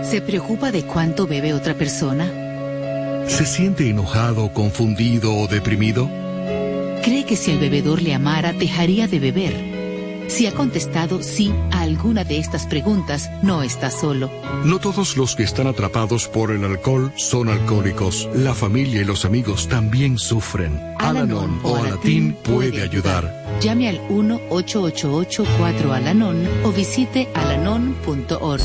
¿Se preocupa de cuánto bebe otra persona? ¿Se siente enojado, confundido o deprimido? ¿Cree que si el bebedor le amara, dejaría de beber? Si ha contestado sí a alguna de estas preguntas, no está solo. No todos los que están atrapados por el alcohol son alcohólicos. La familia y los amigos también sufren. Al-Anon o Alatín puede ayudar. Llame al 1-888-4-Al-Anon o visite alanon.org.